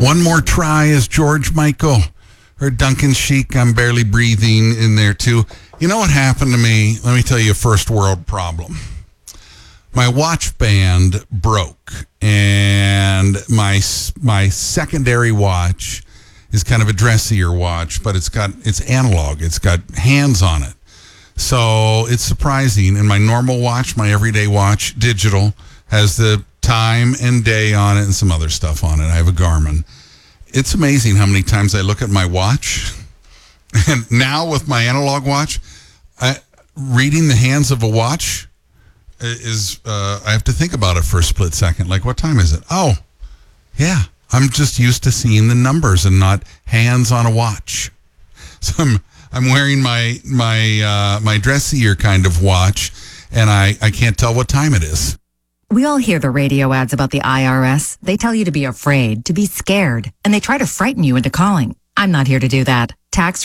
One More Try is George Michael. Or Duncan Sheik, I'm Barely Breathing in there too. You know what happened to me? Let me tell you a first world problem. My watch band broke, and my secondary watch is kind of a dressier watch, but it's analog. It's got hands on it. So it's surprising. And my normal watch, my everyday watch, digital, has the time and day on it and some other stuff on it. I have a Garmin. It's amazing how many times I look at my watch. And now with my analog watch, reading the hands of a watch is, I have to think about it for a split second. Like, what time is it? Oh, yeah. I'm just used to seeing the numbers and not hands on a watch. So I'm wearing my dressier kind of watch, and I can't tell what time it is. We all hear the radio ads about the IRS. They tell you to be afraid, to be scared, and they try to frighten you into calling. I'm not here to do that. Tax